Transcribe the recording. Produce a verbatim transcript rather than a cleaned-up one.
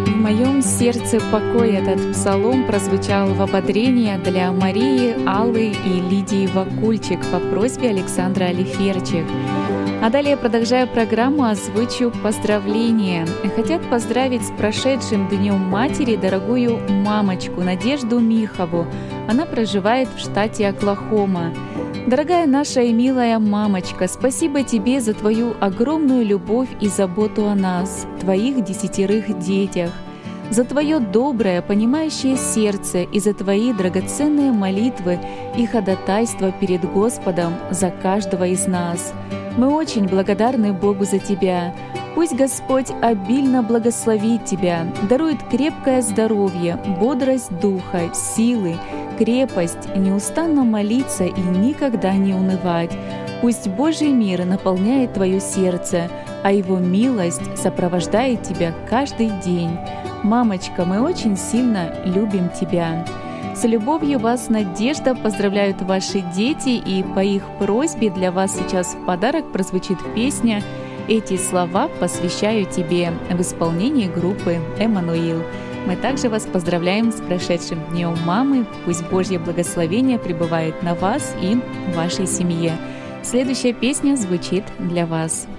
В моем сердце покой. Этот псалом прозвучал в ободрение для Марии, Аллы и Лидии Вакульчик по просьбе Александра Алиферчик. А далее, продолжая программу, озвучу поздравления. Хотят поздравить с прошедшим Днем Матери дорогую мамочку Надежду Михову. Она проживает в штате Оклахома. Дорогая наша и милая мамочка, спасибо тебе за твою огромную любовь и заботу о нас, твоих десятерых детях, за твое доброе, понимающее сердце и за твои драгоценные молитвы и ходатайства перед Господом за каждого из нас. Мы очень благодарны Богу за тебя. Пусть Господь обильно благословит тебя, дарует крепкое здоровье, бодрость духа, силы, крепость, неустанно молиться и никогда не унывать. Пусть Божий мир наполняет твое сердце, а Его милость сопровождает тебя каждый день. Мамочка, мы очень сильно любим тебя. С любовью вас, Надежда, поздравляют ваши дети, и по их просьбе для вас сейчас в подарок прозвучит песня «Эти слова посвящаю тебе» в исполнении группы «Эммануил». Мы также вас поздравляем с прошедшим Днем Мамы. Пусть Божье благословение пребывает на вас и вашей семье. Следующая песня звучит для вас.